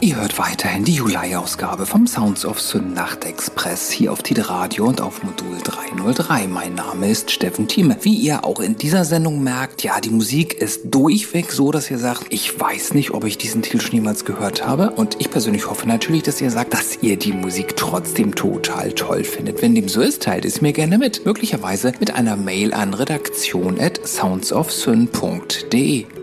Ihr hört weiterhin die Juli-Ausgabe vom Sounds of Syn Nachtexpress hier auf Tide Radio und auf Modul 303. Mein Name ist Steffen Thieme. Wie ihr auch in dieser Sendung merkt, ja, die Musik ist durchweg so, dass ihr sagt, ich weiß nicht, ob ich diesen Titel schon jemals gehört habe. Und ich persönlich hoffe natürlich, dass ihr sagt, dass ihr die Musik trotzdem total toll findet. Wenn dem so ist, teilt es mir gerne mit. Möglicherweise mit einer Mail an redaktion@soundsofsyn.de.